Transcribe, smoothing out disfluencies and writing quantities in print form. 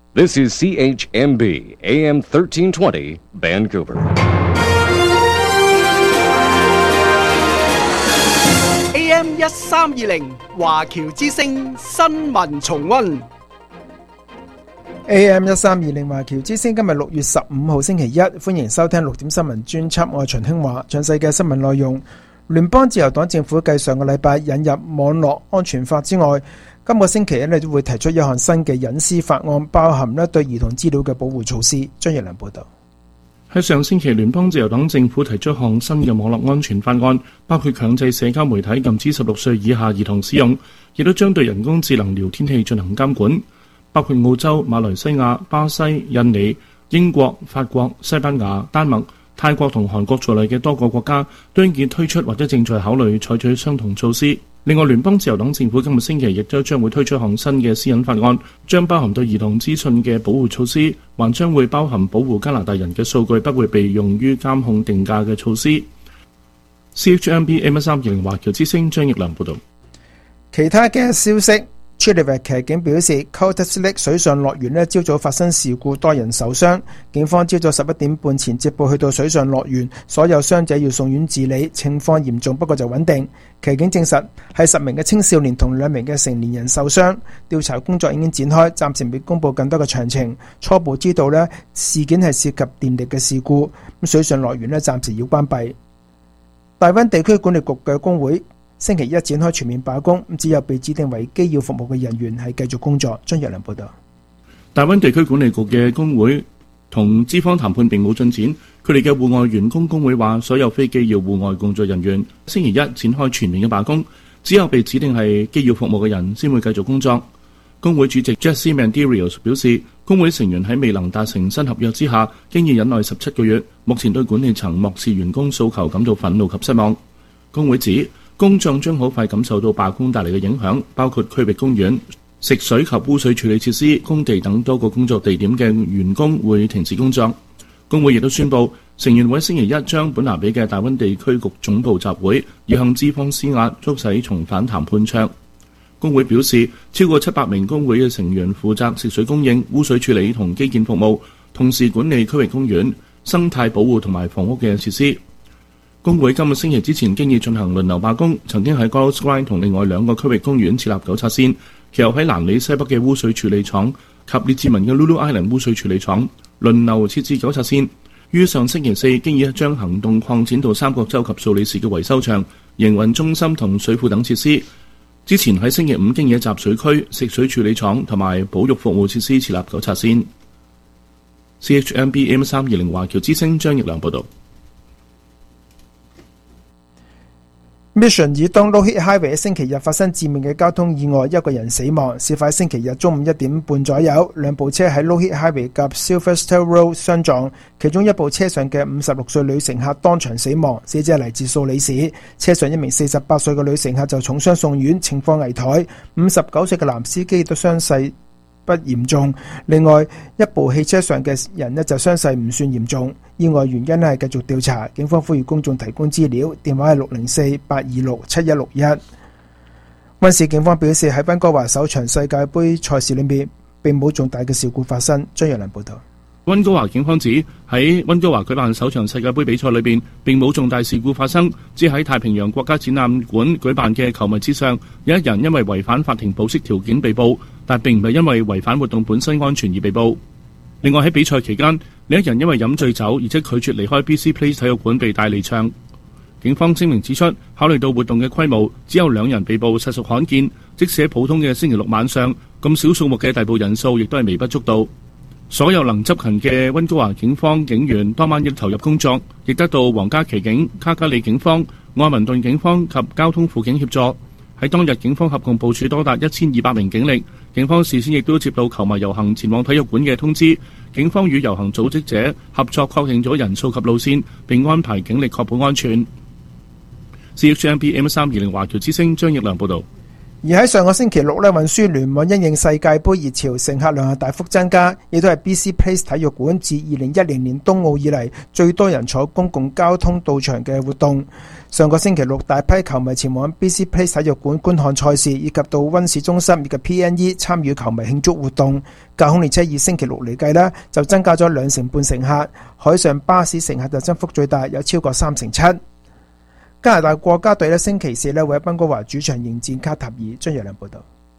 This is CHMB AM 1320 Vancouver. AM 1320華僑之聲新聞重溫。 AM 1320華僑之聲今日6月15號星期一，歡迎收聽6點新聞專輯，我係秦興華。詳細嘅新聞內容，聯邦自由黨政府繼上個禮拜引入網絡安全法之外，今個星期都會提出一項新嘅隱私法案，包含對兒童資料嘅保護措施。張日良報道。 喺上星期，聯邦自由黨政府提出一項新嘅網絡安全法案，包括強制社交媒體禁止16歲以下兒童使用，亦都將對人工智能聊天器進行監管。包括澳洲、馬來西亞、巴西、印尼、英國、法國、西班牙、丹麥、泰國同韓國在內嘅多個國家都已經推出或者正在考慮採取相同措施。另外，聯邦自由黨政府今個星期亦都將會推出一項新嘅私隱法案，將包含對兒童資訊嘅保護措施，還將會包含保護加拿大人嘅數據不會被用於監控定價嘅措施。CHMB AM1320華僑之聲張奕良報道。 其他嘅消息。Chilliwack 騎警表示 Cultus Lake 水上樂園朝早發生事故，多人受傷。警方朝早11點半前接報去到水上樂園，所有傷者要送院治理，情況嚴重不過就穩定。騎警證實係10名嘅青少年同2名嘅成年人受傷，調查工作已經展開，暫時未公布更多嘅詳情。初步知道事件係涉及電力嘅事故，水上樂園暫時要關閉。大溫地區管理局嘅工會星期一展開全面罷工，只有被指定為機要服務嘅人員係繼續工作。張若良報道。 大溫地區管理局嘅工會同資方談判並冇進展，佢哋嘅戶外員工工會話，所有非機要戶外工作人員星期一展開全面嘅罷工，只有被指定係機要服務嘅人先會繼續工作。工會主席 Jesse Manderios 表示，工會成員喺未能達成新合約之下，經已忍耐17個月，目前對管理層漠視員工訴求感到憤怒及失望。工會指公眾將好快感受到罷工帶嚟嘅影響，包括區域公園、食水及污水處理設施、工地等多個工作地點嘅員工會停止工作。工會亦都宣布，成員會星期一將本拿比嘅大溫地區局總部集會，以向資方施壓，促使重返談判桌。工會表示，超過700名工會嘅成員負責食水供應、污水處理同基建服務，同時管理區域公園、生態保護同埋房屋嘅設施。工會今個星期之前經已進行輪流罷工，曾經喺 Gallows Grant 同另外2個區域公園設立糾察線，其後喺蘭里西北嘅污水處理廠及列治文嘅 Lulu Island 污水處理廠輪流設置糾察線。於上星期4經已將行動擴展到三角洲及素里士嘅維修場、營運中心同水庫等設施。之前喺星期5經已喺集水區、食水處理廠同埋保育服務設施設立糾察線。CHMB AM320華僑之聲張奕良報道。 Mission 以東 Lougheed Highway 星期日發生致命嘅交通意外，1個人死亡。事發星期日中午1點半左右，2部車喺 Lougheed Highway 及 Silverstone Road 相撞，其中1部車上嘅56歲女乘客當場死亡，死者嚟自素里士。車上1名48歲嘅女乘客就重傷送院，情況危殆。59歲嘅男司機都傷勢不嚴重，另外1部汽車上嘅人就傷勢唔算嚴重。意外原因係繼續調查，警方呼籲公眾提供資料，電話係604-826-7161。溫市警方表示，喺溫哥華首場世界盃賽事裏面並冇重大嘅事故發生。張若良報道。 溫哥華警方指喺溫哥華舉辦首場世界盃比賽裏邊並冇重大事故發生，只喺太平洋國家展覽館舉辦嘅球迷節上有1人因為違反法庭保釋條件被捕，但並唔係因為違反活動本身安全而被捕。另外喺比賽期間，另1人因為飲醉酒而且拒絕離開 BC Place 體育館被帶離場。警方聲明指出，考慮到活動嘅規模，只有2人被捕實屬罕見，即使喺普通嘅星期6晚上，咁少數目嘅逮捕人數亦都係微不足道。所有能執勤嘅溫哥華警方警員當晚亦投入工作，亦得到皇家騎警、卡加里警方、愛民頓警方及交通輔警協助。喺當日，警方合共部署多達1200名警力。警方事先亦都接到球迷遊行前往體育館嘅通知，警方與遊行組織者合作確定咗人數及路線，並安排警力確保安全。CHMB AM320華僑之聲張奕良報道。 而喺上個星期六咧，運輸聯網因應世界盃熱潮，乘客量係大幅增加，亦都係 BC Place 體育館自2010年東奧以嚟最多人坐公共交通到場嘅活動。上個星期六，大批球迷前往 BC Place 體育館觀看賽事，以及到溫市中心以及 PNE 參與球迷慶祝活動。架空列車以星期六嚟計咧，就增加咗2.5成乘客，海上巴士乘客就增幅最大，有超過7%。加拿大國家隊咧星期四咧會喺溫哥華主場迎戰卡塔爾。張若良報道。